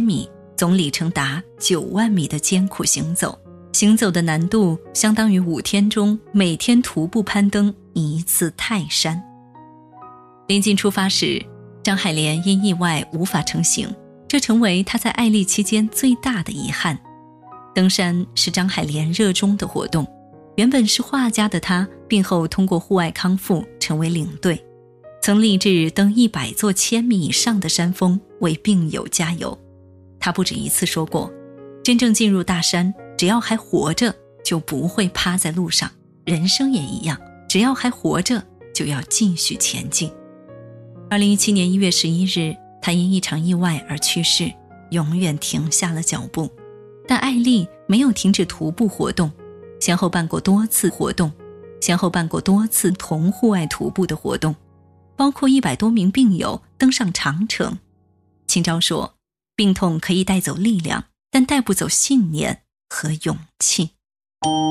米，总里程达9万米的艰苦行走，行走的难度相当于5天中每天徒步攀登1次泰山。临近出发时，张海莲因意外无法成行，这成为他在爱丽期间最大的遗憾。登山是张海莲热衷的活动，原本是画家的他，病后通过户外康复成为领队，曾立志登100座1000米以上的山峰，为病友加油。他不止一次说过，真正进入大山，只要还活着，就不会趴在路上，人生也一样，只要还活着，就要继续前进。2017年1月11日，他因一场意外而去世，永远停下了脚步。但艾丽没有停止徒步活动，先后办过多次同户外徒步的活动，包括100多名病友登上长城。秦昭说，病痛可以带走力量，但带不走信念和勇气。